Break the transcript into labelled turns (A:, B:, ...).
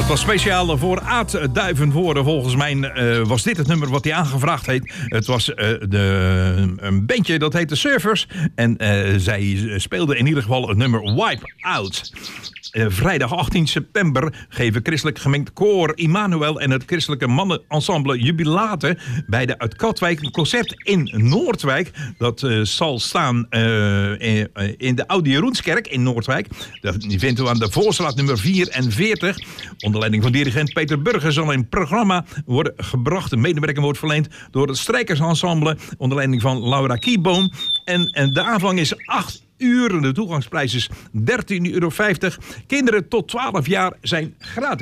A: Het was speciaal voor Aad Duivenvoorde. Volgens mij was dit het nummer wat hij aangevraagd heeft. Het was een bandje dat heette Surfers. En zij speelden in ieder geval het nummer Wipe Out. Vrijdag 18 september geven christelijk gemengd koor Immanuel en het christelijke mannenensemble Jubilate bij de uit Katwijk een concert in Noordwijk. Dat zal staan in de Oude Jeroenskerk in Noordwijk. Die vindt u aan de Voorstraat nummer 44. Onder leiding van dirigent Peter Burger zal een programma worden gebracht. Een medewerking wordt verleend door het strijkersensemble onder leiding van Laura Kieboom. En de aanvang is 8 uur. De toegangsprijs is €13,50. Kinderen tot 12 jaar zijn gratis.